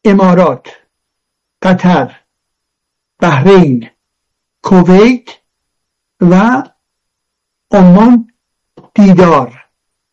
امارات، قطر، بحرین، کویت و عمان دیدار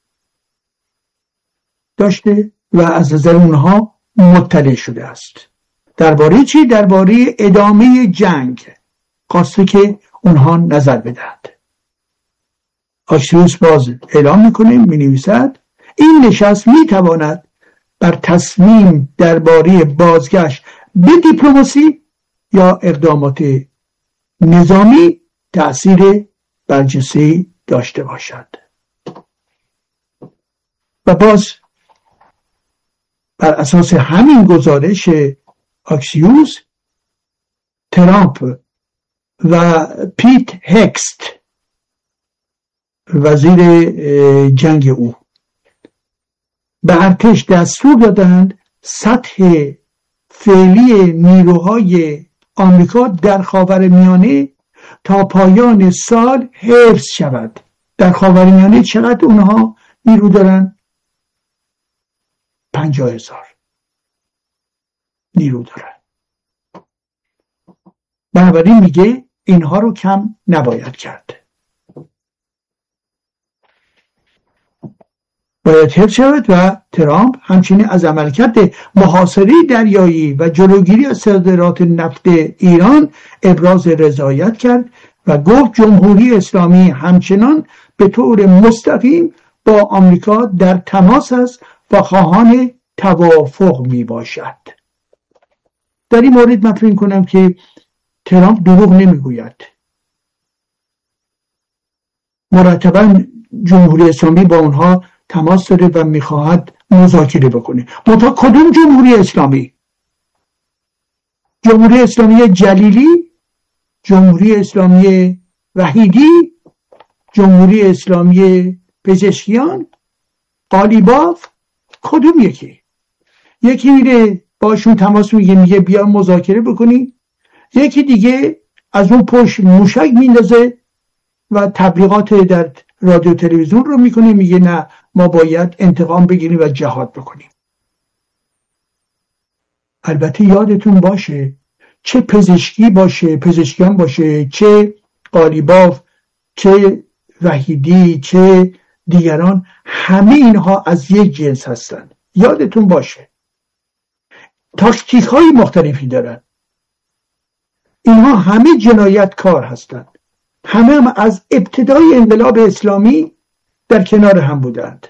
داشته و از نظر اونها مطلع شده است. درباره چی؟ درباره ادامه جنگ خواسته که اونها نظر بدهند. آکسیوس باز اعلام میکنه، مینویسد این نشست میتواند بر تصمیم درباره بازگشت به دیپلماسی یا اقدامات نظامی تأثیر برجسته‌ای داشته باشد. و باز بر اساس همین گزارش آکسیوس، ترامپ و پیت هکست وزیر جنگ او به ارتش دستور دادند سطح فعلی نیروهای آمریکا در خاورمیانه تا پایان سال حفظ شود. در خاورمیانه چقدر اونها نیرو دارن؟ 50,000 نیرو دارن. بنابراین میگه اینها رو کم نباید کرد، باید حفظ شود. و ترامپ همچنین از عملکرد محاصره دریایی و جلوگیری از صادرات نفت ایران ابراز رضایت کرد و گفت جمهوری اسلامی همچنان به طور مستقیم با آمریکا در تماس است و خواهان توافق می باشد. در این مورد من فکر کنم که ترامپ دروغ نمیگوید. مرتبا جمهوری اسلامی با اونها تماس داره و میخواهد مذاکره بکنه. منتها کدوم جمهوری اسلامی؟ جمهوری اسلامی جلیلی؟ جمهوری اسلامی وحیدی؟ جمهوری اسلامی پزشکیان؟ قالیباف؟ کدوم یکی؟ یکی میره باشون تماس میگه بیا مذاکره بکنی، یکی دیگه از اون پشت موشک میندازه و تبلیغات در رادیو تلویزیون رو میکنه، میگه نه ما باید انتقام بگیریم و جهاد بکنیم. البته یادتون باشه چه پزشکیان باشه، چه قالیباف، چه وحیدی، چه دیگران، همه اینها از یک جنس هستن. یادتون باشه تاکتیک های مختلفی دارن. اینها همه جنایتکار هستند. همه هم از ابتدای انقلاب اسلامی در کنار هم بودند.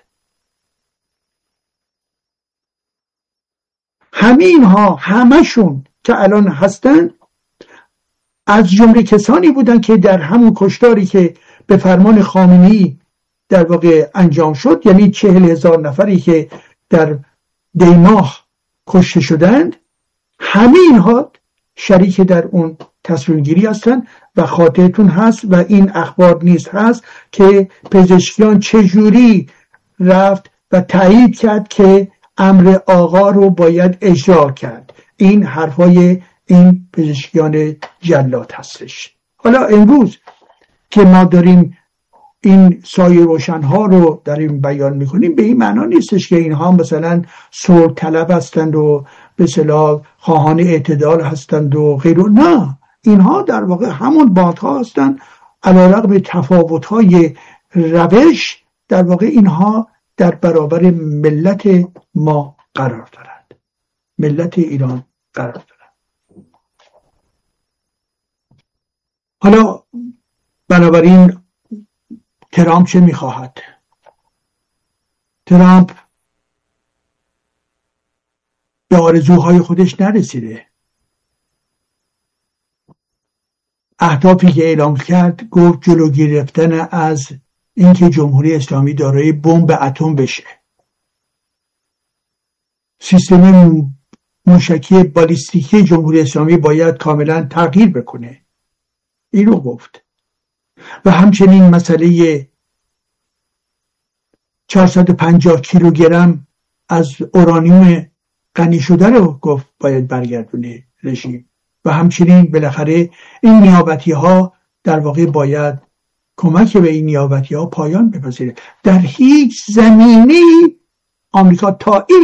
همه اینها همشون که الان هستند از جمله کسانی بودند که در همون کشتاری که به فرمان خامنه‌ای در واقع انجام شد، یعنی 40,000 نفری که در دیماه کشته شدند، همه اینها شریک در اون تصمیم گیری هستند. و خاطرتون هست و این اخبار نیز هست که پزشکیان چجوری رفت و تایید کرد که امر آقا رو باید اجرا کرد. این حرفای این پزشکیان جلاد هستش. حالا امروز که ما داریم این سایه روشنها رو داریم بیان میکنیم، به این معنا نیستش که اینها مثلا صلح طلب هستند و به اصطلاح خواهان اعتدال هستند و غیره. نه، اینها در واقع همون بادها هستند. علیرغم تفاوت‌های روش، در واقع اینها در برابر ملت ما قرار دارند، ملت ایران قرار دارند. حالا بنابراین ترامپ چه میخواهد؟ ترامپ به آرزوهای خودش نرسیده. اهدافی که اعلام کرد، گفت جلوگیری گرفتن از اینکه جمهوری اسلامی دارای بمب اتم بشه، سیستم موشکی بالیستیکی جمهوری اسلامی باید کاملا تغییر بکنه، این رو گفت. و همچنین مسئله 450 کیلوگرم از اورانیوم غنی شده رو گفت باید برگردونه رژیم. و همچنین بالاخره این نیابتی ها در واقع باید کمک به این نیابتی ها پایان بپذیره. در هیچ زمینه‌ای آمریکا تا این